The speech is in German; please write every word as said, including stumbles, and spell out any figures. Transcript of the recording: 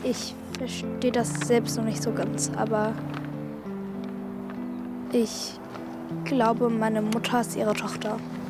Ich verstehe das selbst noch nicht so ganz, aber ich glaube, meine Mutter ist ihre Tochter.